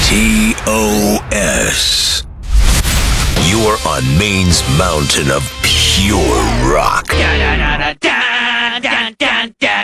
TOS. You are on Maine's mountain of pure rock. Da da da da da da da da.